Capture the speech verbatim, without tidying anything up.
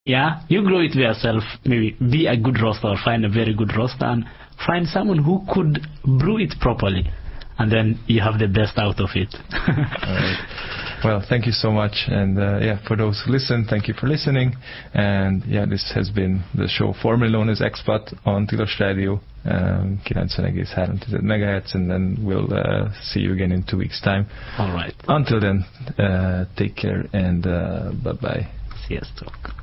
Yeah, you grow it yourself. Maybe be a good roaster, or find a very good roaster, and find someone who could brew it properly, and then you have the best out of it. All right. Well, thank you so much, and uh, yeah, for those who listen, thank you for listening. And yeah, this has been the show formerly known as Expat on Tilos Radio, um, kilencven egész három megahertz, and then we'll uh, see you again in two weeks' time. All right. Until then, uh, take care and uh, bye bye. Sziasztok.